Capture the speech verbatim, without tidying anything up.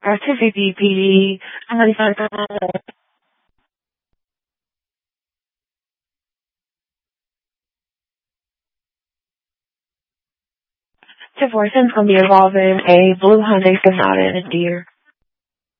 Activity P D. Divorce is going to be involving a blue Hyundai Sonata and a deer.